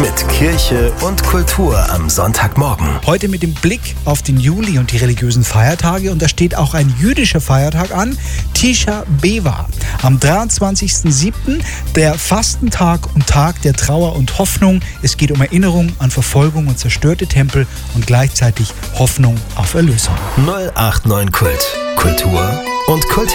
Mit Kirche und Kultur am Sonntagmorgen. Heute mit dem Blick auf den Juli und die religiösen Feiertage. Und da steht auch ein jüdischer Feiertag an, Tisha B'Av. Am 23.07. der Fastentag und Tag der Trauer und Hoffnung. Es geht um Erinnerung an Verfolgung und zerstörte Tempel und gleichzeitig Hoffnung auf Erlösung. 089 Kult. Kultur und Kult.